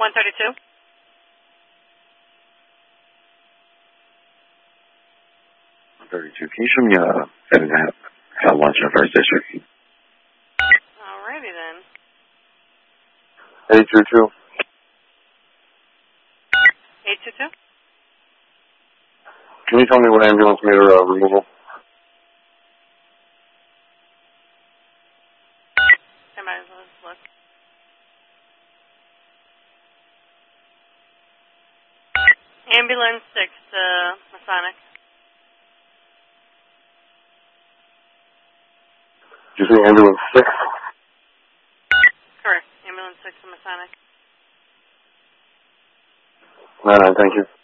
132. 32. Can you show me how lunch in First District? Alrighty then. 822. 822. Can you tell me what ambulance made a removal? I might as well just look. Ambulance 6 to Masonic. Did you say ambulance 6? Correct. Ambulance 6 to Masonic. 9-9, thank you.